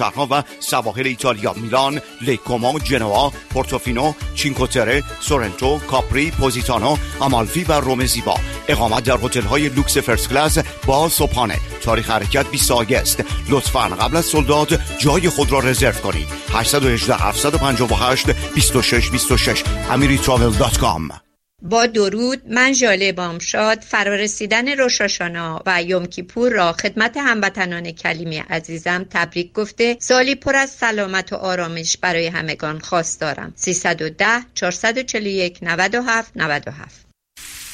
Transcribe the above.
شهرها و سواحل ایتالیا: میلان، لیکومو، جنوا، پورتوفینو، چینکوتره، سورنتو، کاپری، پوزیتانو، آمالفی و روم زیبا. اقامت در هتل‌های لوکس فرست کلاس با صبحانه. تاریخ حرکت 20 آگوست. لطفاً قبل از سولداد جای خود را رزرو کنید. 818 758 2626 amiritravel.com. با درود، من ژاله بامشاد فرارسیدن روش هاشانا و یوم کیپور را خدمت هموطنان کلیمی عزیزم تبریک گفته سالی پر از سلامت و آرامش برای همگان خواستارم. 310 441 97 97.